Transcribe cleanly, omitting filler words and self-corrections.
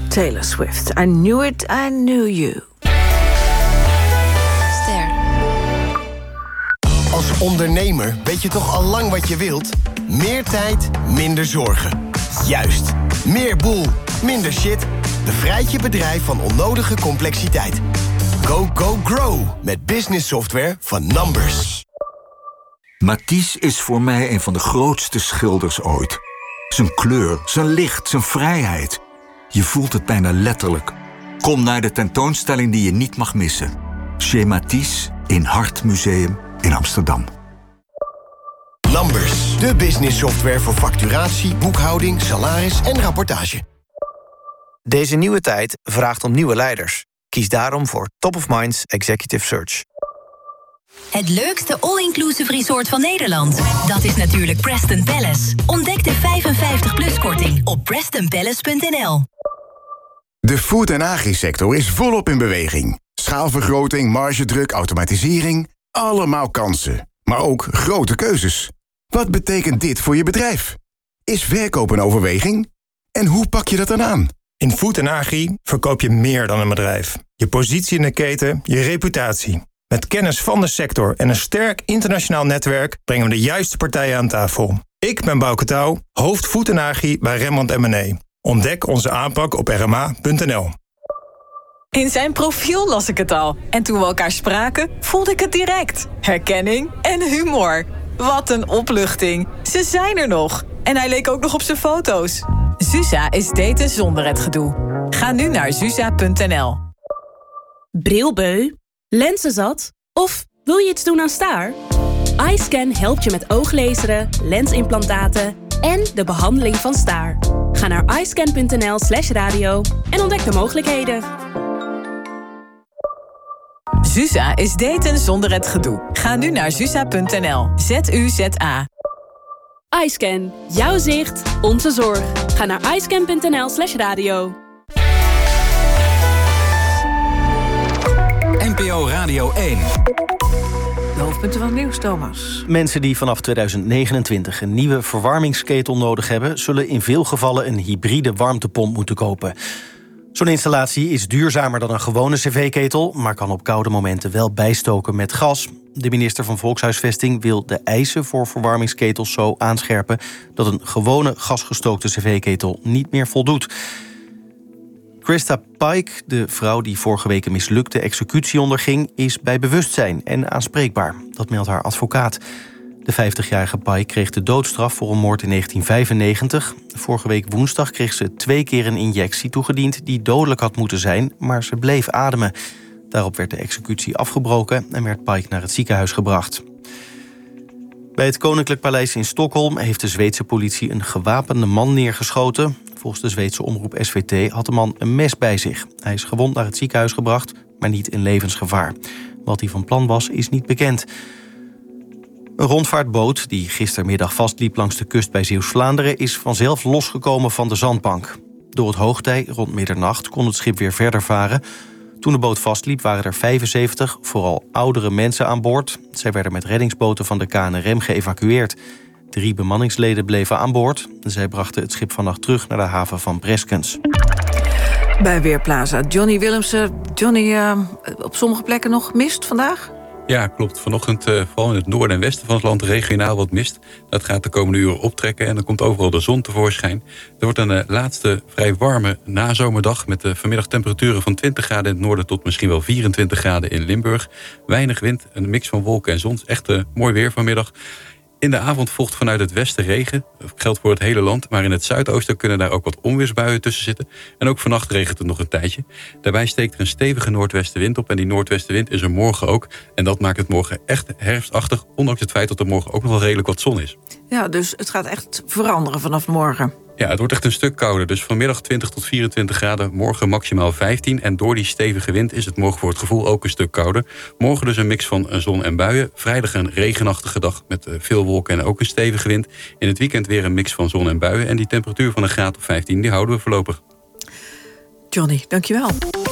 Taylor Swift. I knew it, I knew you. Ster. Als ondernemer weet je toch al lang wat je wilt? Meer tijd, minder zorgen. Juist. Meer boel, minder shit. Bevrijd je bedrijf van onnodige complexiteit. Go, go, grow. Met business software van Numbers. Matisse is voor mij een van de grootste schilders ooit. Zijn kleur, zijn licht, zijn vrijheid. Je voelt het bijna letterlijk. Kom naar de tentoonstelling die je niet mag missen. Chez Matisse in Hartmuseum in Amsterdam. Numbers, de business software voor facturatie, boekhouding, salaris en rapportage. Deze nieuwe tijd vraagt om nieuwe leiders. Kies daarom voor Top of Minds Executive Search. Het leukste all-inclusive resort van Nederland. Dat is natuurlijk Preston Palace. Ontdek de 55-plus-korting op prestonpalace.nl. De food- en agri-sector is volop in beweging. Schaalvergroting, margedruk, automatisering. Allemaal kansen. Maar ook grote keuzes. Wat betekent dit voor je bedrijf? Is verkoop een overweging? En hoe pak je dat dan aan? In Food en Agri verkoop je meer dan een bedrijf. Je positie in de keten, je reputatie. Met kennis van de sector en een sterk internationaal netwerk brengen we de juiste partijen aan tafel. Ik ben Bouke Touw, hoofd Food en Agri bij Rembrandt M&A. Ontdek onze aanpak op rma.nl. In zijn profiel las ik het al. En toen we elkaar spraken, voelde ik het direct. Herkenning en humor. Wat een opluchting. Ze zijn er nog. En hij leek ook nog op zijn foto's. Zuza is daten zonder het gedoe. Ga nu naar zuza.nl. Brilbeu? Lenzenzat? Of wil je iets doen aan staar? iScan helpt je met ooglezeren, lensimplantaten en de behandeling van staar. Ga naar iscan.nl/radio en ontdek de mogelijkheden. Zuza is daten zonder het gedoe. Ga nu naar zuza.nl. ZUZA. iScan. Jouw zicht, onze zorg. Ga naar iscan.nl/radio. NPO Radio 1. De hoofdpunten van het nieuws, Thomas. Mensen die vanaf 2029 een nieuwe verwarmingsketel nodig hebben, zullen in veel gevallen een hybride warmtepomp moeten kopen. Zo'n installatie is duurzamer dan een gewone cv-ketel, maar kan op koude momenten wel bijstoken met gas. De minister van Volkshuisvesting wil de eisen voor verwarmingsketels zo aanscherpen dat een gewone gasgestookte cv-ketel niet meer voldoet. Krista Pike, de vrouw die vorige week een mislukte executie onderging, is bij bewustzijn en aanspreekbaar. Dat meldt haar advocaat. De 50-jarige Pike kreeg de doodstraf voor een moord in 1995. Vorige week woensdag kreeg ze 2 keer een injectie toegediend die dodelijk had moeten zijn, maar ze bleef ademen. Daarop werd de executie afgebroken en werd Pike naar het ziekenhuis gebracht. Bij het Koninklijk Paleis in Stockholm heeft de Zweedse politie een gewapende man neergeschoten. Volgens de Zweedse omroep SVT had de man een mes bij zich. Hij is gewond naar het ziekenhuis gebracht, maar niet in levensgevaar. Wat hij van plan was, is niet bekend. Een rondvaartboot die gistermiddag vastliep langs de kust bij Zeeuws-Vlaanderen is vanzelf losgekomen van de zandbank. Door het hoogtij rond middernacht kon het schip weer verder varen. Toen de boot vastliep waren er 75, vooral oudere mensen aan boord. Zij werden met reddingsboten van de KNRM geëvacueerd. 3 bemanningsleden bleven aan boord. Zij brachten het schip vannacht terug naar de haven van Breskens. Bij Weerplaza, Johnny Willemsen. Johnny, op sommige plekken nog mist vandaag? Ja, klopt. Vanochtend vooral in het noorden en westen van het land regionaal wat mist. Dat gaat de komende uren optrekken en dan komt overal de zon tevoorschijn. Er wordt een laatste vrij warme nazomerdag met vanmiddag temperaturen van 20 graden in het noorden tot misschien wel 24 graden in Limburg. Weinig wind, een mix van wolken en zon. Echt mooi weer vanmiddag. In de avond volgt vanuit het westen regen. Dat geldt voor het hele land. Maar in het zuidoosten kunnen daar ook wat onweersbuien tussen zitten. En ook vannacht regent het nog een tijdje. Daarbij steekt er een stevige noordwestenwind op. En die noordwestenwind is er morgen ook. En dat maakt het morgen echt herfstachtig. Ondanks het feit dat er morgen ook nog wel redelijk wat zon is. Ja, dus het gaat echt veranderen vanaf morgen. Ja, het wordt echt een stuk kouder. Dus vanmiddag 20 tot 24 graden, morgen maximaal 15. En door die stevige wind is het morgen voor het gevoel ook een stuk kouder. Morgen dus een mix van zon en buien. Vrijdag een regenachtige dag met veel wolken en ook een stevige wind. In het weekend weer een mix van zon en buien. En die temperatuur van een graad of 15, die houden we voorlopig. Johnny, dankjewel.